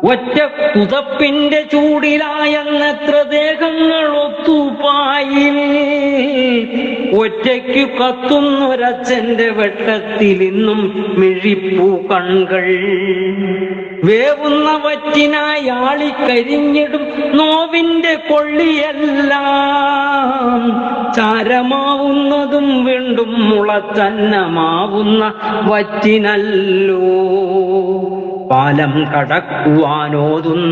ഒറ്റ കുതപ്പിന്റെ ചൂടിലായെന്നത്ര ദേഹങ്ങൾ ഒത്തുപായിൽ ഒറ്റയ്ക്കു കത്തുന്നൊരച്ഛന്റെ വെട്ടത്തിൽ ഇന്നും മിഴിപ്പൂ കൺകൾ വേവുന്ന വറ്റിനായി ആളിക്കരിഞ്ഞിടും നോവിന്റെ കൊള്ളിയെല്ലാം ചാരമാവുന്നതും വീണ്ടും മുളച്ചന്നമാവുന്ന വറ്റിനല്ലോ പാലം കടക്കുവാനോതുന്ന